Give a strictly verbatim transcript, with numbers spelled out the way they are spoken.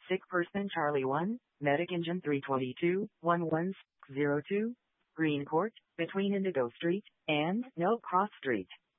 Sick person Charlie one, Medic Engine three twenty-two, one one six zero two, Green Court, between Indigo Street and No Cross Street.